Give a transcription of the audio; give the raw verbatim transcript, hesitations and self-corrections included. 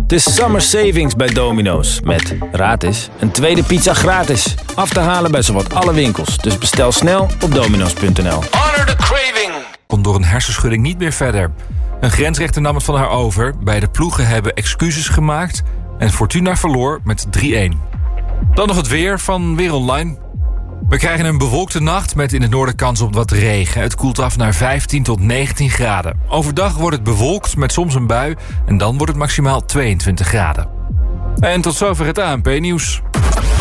Het is Summer Savings bij Domino's. Met, raad eens, een tweede pizza gratis. Af te halen bij zowat alle winkels. Dus bestel snel op domino's punt n l. Honor the craving. Kon door een hersenschudding niet meer verder. Een grensrechter nam het van haar over. Beide ploegen hebben excuses gemaakt. En Fortuna verloor met drie-een. Dan nog het weer van Weer Online. We krijgen een bewolkte nacht met in het noorden kans op wat regen. Het koelt af naar vijftien tot negentien graden. Overdag wordt het bewolkt met soms een bui. En dan wordt het maximaal tweeëntwintig graden. En tot zover het A N P-nieuws.